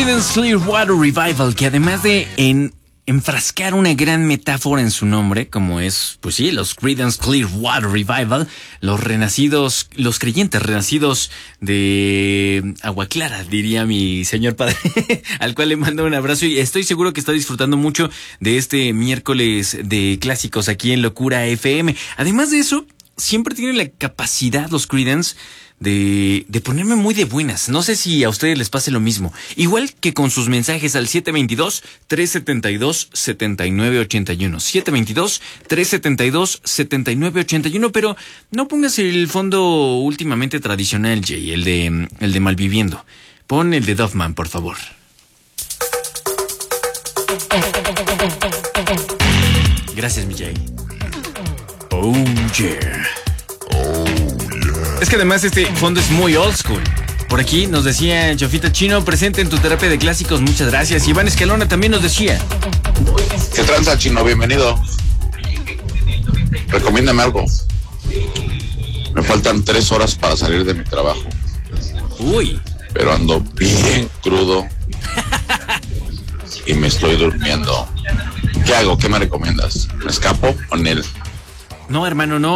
Creedence Clearwater Revival, que además de enfrascar una gran metáfora en su nombre, como es, pues sí, los Creedence Clearwater Revival, los creyentes renacidos de Agua Clara, diría mi señor padre, al cual le mando un abrazo y estoy seguro que está disfrutando mucho de este miércoles de clásicos aquí en Locura FM. Además de eso, siempre tienen la capacidad los Creedence de ponerme muy de buenas. No sé si a ustedes les pase lo mismo. Igual que con sus mensajes al 722-372-7981. 722-372-7981. Pero no pongas el fondo últimamente tradicional, Jay, el de Malviviendo. Pon el de Duffman, por favor. Gracias, mi Jay. Oh, yeah. Es que además este fondo es muy old school. Por aquí nos decía Chofita Chino, presente en tu terapia de clásicos, muchas gracias. Iván Escalona también nos decía: ¿qué tranza, Chino? Bienvenido. Recomiéndame algo. Me faltan 3 horas para salir de mi trabajo. Uy. Pero ando bien crudo y me estoy durmiendo. ¿Qué hago? ¿Qué me recomiendas? ¿Me escapo con él? No, hermano, no.